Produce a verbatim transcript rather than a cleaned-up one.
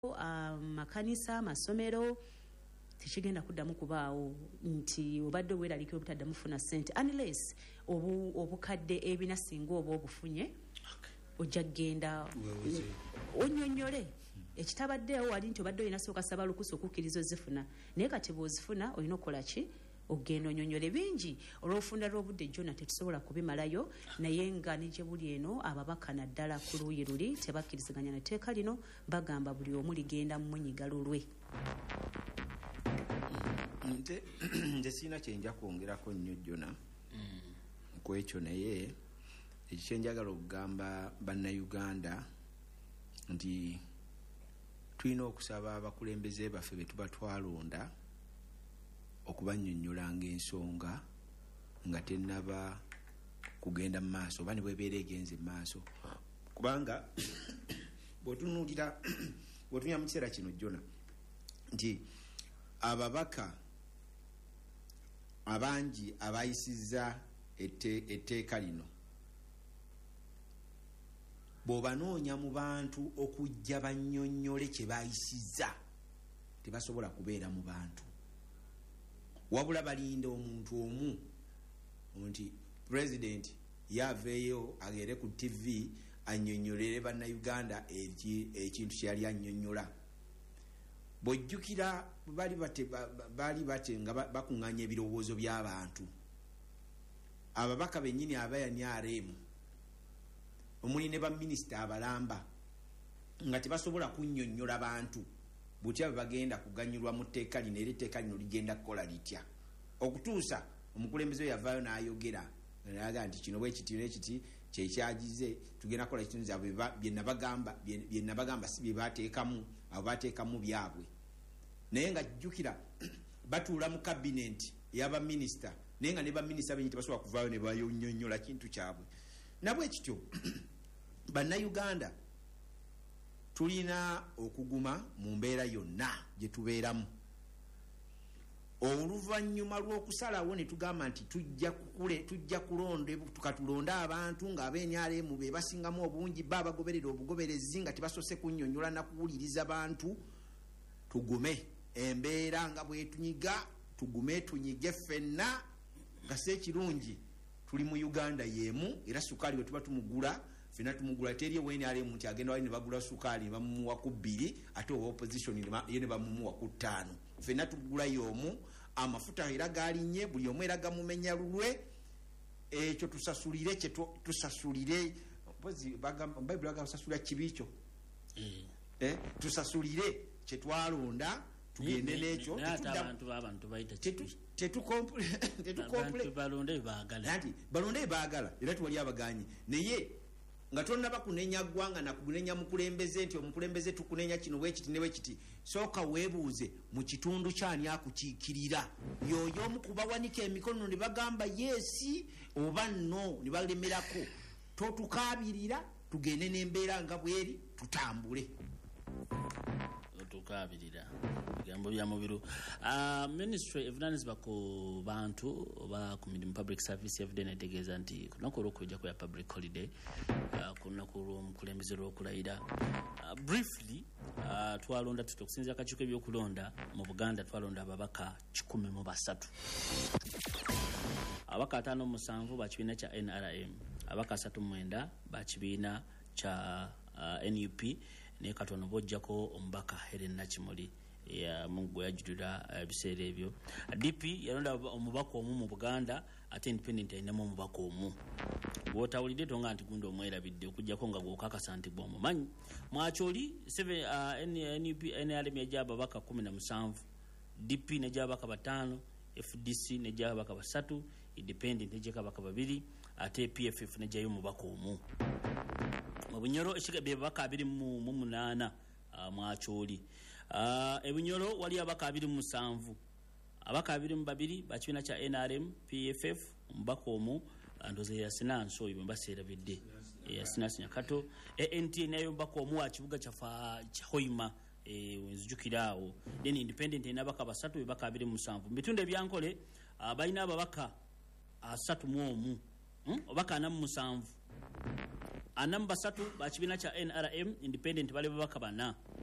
amakanisa amasomero tekigenda kuddamu kubaawo nti obadde weeralikira obutaddamu funa ssente unless obu obukadde ebina singa oba obufunye ojja kgenda onnyonnyole ekitabaddeewo wali nti obadde olina sooka saba lukusa okukkiriza ozifuna naye kati bw'ozifuna olina okukola ki ogenda onnyonnyole bingi olw'ofunda lw'obudde jjona tetusobola kubimalayo naye nga ne gye buli eno ababaka naddala ku luuyi luli tebakkiriziganya na tteeka lino bagamba buli omu ligenda mu munyiga lulwe. nte nze sirina kyenja kwongerako nnyo jjona ku ekyo naye ekyo njagala okugamba bannayuganda nti tulina okusaba abakulembeze baffe be tuba twalonda okubannyonnyolanga ensonga nga tennaba kugenda mu maaso oba ne bwebeera egenze mu maaso kubanga bw'otunuulira bw'otunya mu kiseera kino jjona nti ababaka abangi abayisizza etteeka lino bw'obanoonya mu bantu okujja bannyonnyole kye bayisizza tebasobola kubeera mu bantu wabula balinda omuntu omu nti president yaveeyo agere ku T V annyonnyolere bannayuganda ekintu kye yali annyonnyola bw'ojjukira baali bate baali bate nga bakuŋŋaanya ebirowoozo by'abantu ababaka bennyini abayani aremu omuli ne baminisita abalamba nga tebasobola kunnyonnyola bantu butya bwe bagenda kuganyulwa mu tteeka lino era etteeka lino ligenda kukola litya okutuusa omukulembeze yavaayo n'ayogera naga nti kino bwe kiti n'ekiti kyekyagize tugenda kukola ekitundu zaabwe bye nabagamba bye nabagamba si bye baateekamu abo baateekamu byabwe naye nga jjukira batuula mu kabinenti ey'abaminisita naye nga ne baminisita benyi tebasobola kuvaayo ne bayonnyonnyola kintu kyabwe nabwe ekityo bannayuganda tulina okuguma mu mbeera yonna gye tubeeramu oluvannyuma lw'okusalawo ne tugamba nti tujja kukule tujja kulonde tukatulonda abantu ng'ab'enyalemu be basingamu obungi ba bagoberera obugoberezi nga tebasose kunnyonnyola na kuwuliriza bantu tugume embeera nga bwetunyiga tugume tunyige ffenna nga si ekirungi tuli mu Uganda y'emu era sukaali we tuba tumugula fena tumugula teri weni ali mu agenda wali ne bagula sukaali ne bamumuwa ku bbiri ate owa opposition ye ne bamumuwa ku ttaano fena tugula y'omu amafuta era galinye buli omu era gamumenya lulwe ekyo tusasulire kye tusasulire pozi bagamba Bible bagamba sasulira kibicho eh eh tusasulire kye twalonda tugende n'ekyo abantu abantu bayita tetu komple tetu komple balonde baagala nti balonde baagala era tuwali abaganyi naye nga tonna bakunenya gwanga na kugunenya mukulembeze nti omukulembeze tukunenya kino bwe kiti ne bwe kiti soka webuuze mu kitundu kyani akukiikirira yoyo omukuba wanika emikono ne bagamba yesi oba no ne balemerako totukabirira tugende n'embeera nga bweri tutambule tukabirira bigambo bya mubiru uh, ministry evidence bako bantu oba ku public service evidence etegeeza nti kunako lokujja ku ya public holiday uh, kunako lw'omukulembeze lw'okulayira uh, briefly uh, twalonda tutokusinza akakiiko ebyokulonda mu Buganda twalonda ababaka kikumi mu basatu abaka ataano musanvu ba kibiina kya N R M abaka asatu mwenda ba kibiina kya uh, N U P ne katono bojjako ombaka Helen Nakimuli ya mungu yajulira ebiseera ebyo D P yalonda omubaka omu mu Buganda ate independent ayinamu omubaka omu wotawulidde tonga nti gundo omwerabidde okujjako nga gwokakasa nti bw'omumanyi mwacholi N U P N R M yajaba baka kumi na musanvu D P nejaba baka batano F D C nejaba baka basatu independent nejaka baka babiri ate P F F nejayo omubaka omu Ebunyoro ekigabe baka abiri mu munana mwacholi uh, ebunyoro wali abaka abiri mu musanvu abaka abiri mu babiri bakibina kya N R M P F F mbako omu ndoze yasina nso ibe mbasera bidde yasina sinya kato A N T nayo mbako omu akibuga kyafa Hoima e wenzujukirawo then independent inabaka basatu baka abiri mu musanvu bitunde byankole abayina ababaka asatu mu omu hmm? obaka na mu musanvu anamba satu bakibina cha N R M independent bale babaka bana